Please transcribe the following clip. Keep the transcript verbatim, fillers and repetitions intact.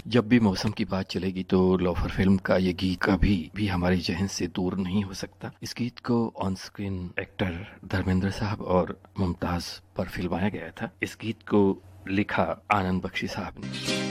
जब भी मौसम की बात चलेगी तो लोफर फिल्म का ये गीत कभी भी हमारे जहन से दूर नहीं हो सकता। इस गीत को ऑन स्क्रीन एक्टर धर्मेंद्र साहब और मुमताज पर फिल्माया गया था। इस गीत को लिखा आनंद बख्शी साहब ने।